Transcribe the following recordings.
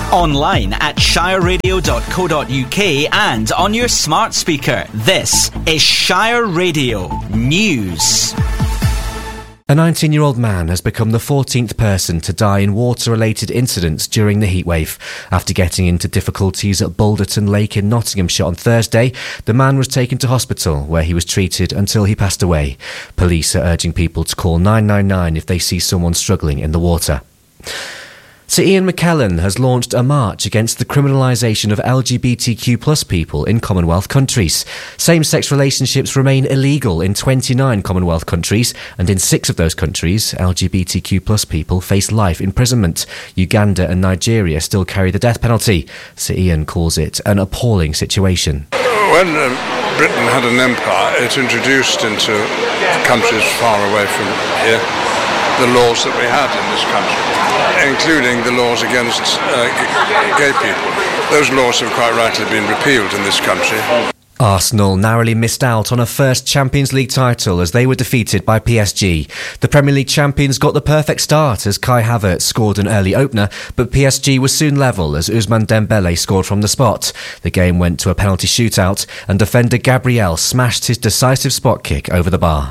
Online at shireradio.co.uk and on your smart speaker. This is Shire Radio News. A 19-year-old man has become the 14th person to die in water-related incidents during the heatwave. After getting into difficulties at Boulderton Lake in Nottinghamshire on Thursday, the man was taken to hospital where he was treated until he passed away. Police are urging people to call 999 if they see someone struggling in the water. Sir Ian McKellen has launched a march against the criminalisation of LGBTQ+ people in Commonwealth countries. Same-sex relationships remain illegal in 29 Commonwealth countries, and in 6 of those countries, LGBTQ+ people face life imprisonment. Uganda and Nigeria still carry the death penalty. Sir Ian calls it an appalling situation. When Britain had an empire, it introduced into countries far away from here the laws that we had in this country, including the laws against gay people. Those laws have quite rightly been repealed in this country. Arsenal narrowly missed out on a first Champions League title as they were defeated by PSG. The Premier League champions got the perfect start as Kai Havertz scored an early opener, but PSG was soon level as Ousmane Dembele scored from the spot. The game went to a penalty shootout and defender Gabriel smashed his decisive spot kick over the bar.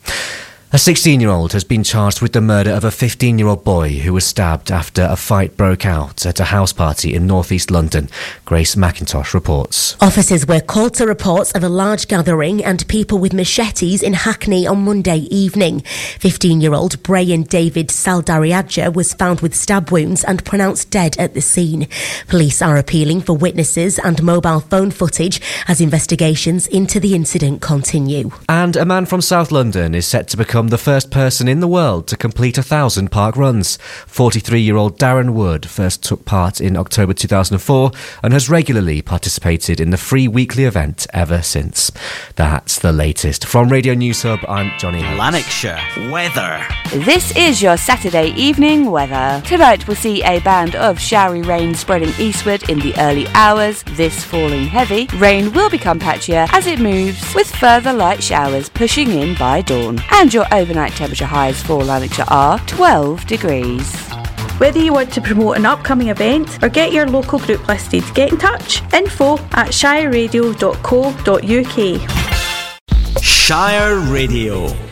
A 16-year-old has been charged with the murder of a 15-year-old boy who was stabbed after a fight broke out at a house party in north-east London. Grace McIntosh reports. Officers were called to reports of a large gathering and people with machetes in Hackney on Monday evening. 15-year-old Brian David Saldariadja was found with stab wounds and pronounced dead at the scene. Police are appealing for witnesses and mobile phone footage as investigations into the incident continue. And a man from South London is set to become the first person in the world to complete 1,000 park runs. 43-year-old Darren Wood first took part in October 2004 and has regularly participated in the free weekly event ever since. That's the latest. From Radio News Hub, I'm Johnny Holmes. Lanarkshire weather. This is your Saturday evening weather. Tonight we'll see a band of showery rain spreading eastward in the early hours, this falling heavy. Rain will become patchier as it moves, with further light showers pushing in by dawn. And your overnight temperature highs for Lanarkshire are 12 degrees. Whether you want to promote an upcoming event or get your local group listed, get in touch. info@shireradio.co.uk. Shire Radio.